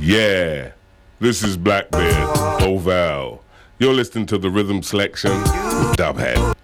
Yeah, this is Blackbeard, Oval. You're listening to the Rhythm Selection with Dubhead.